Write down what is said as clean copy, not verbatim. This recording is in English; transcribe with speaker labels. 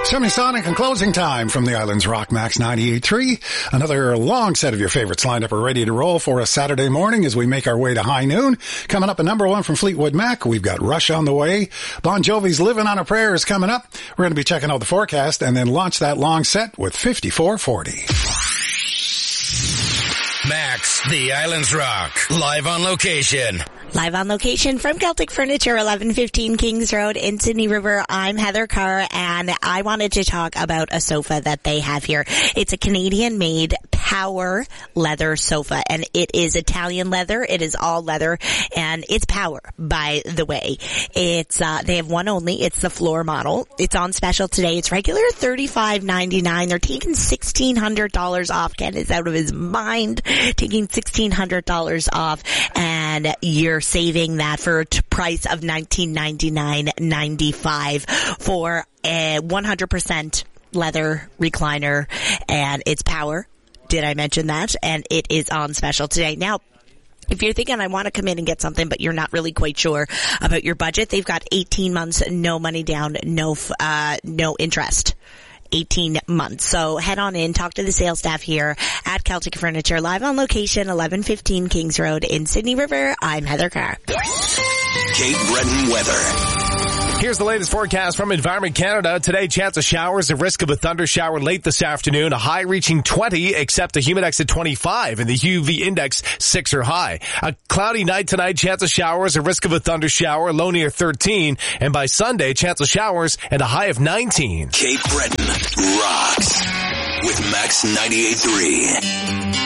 Speaker 1: Semisonic and closing time from the Islands Rock Max 98.3. Another long set of your favorites lined up are ready to roll for a Saturday morning as we make our way to high noon. Coming up at number one from Fleetwood Mac, we've got Rush on the way. Bon Jovi's Living on a Prayer is coming up. We're going to be checking out the forecast and then launch that long set with 5440.
Speaker 2: Max, the Islands Rock, live on location.
Speaker 3: Live on location from Celtic Furniture, 1115 Kings Road in Sydney River. I'm Heather Carr, and I wanted to talk about a sofa that they have here. It's a Canadian-made power leather sofa, and it is Italian leather. It is all leather, and it's power, by the way. It's they have one only. It's the floor model. It's on special today. It's regular $35.99. They're taking $1,600 off. Ken is out of his mind, taking $1,600 off, and you're saving that for a price of $1999.95 for a 100% leather recliner, and it's power. Did I mention that? And it is on special today. Now, if you're thinking I want to come in and get something, but you're not really quite sure about your budget, they've got 18 months, no money down, no interest. 18 months. So head on in, talk to the sales staff here at Celtic Furniture, live on location, 1115 Kings Road in Sydney River. I'm Heather Carr.
Speaker 2: Cape Breton weather.
Speaker 4: Here's the latest forecast from Environment Canada. Today, chance of showers, a risk of a thunder shower late this afternoon, a high reaching 20, except a humidex at 25, and the UV index 6 or high. A cloudy night tonight, chance of showers, a risk of a thunder shower, low near 13, and by Sunday, chance of showers and a high of 19.
Speaker 2: Cape Breton rocks with Max 98.3.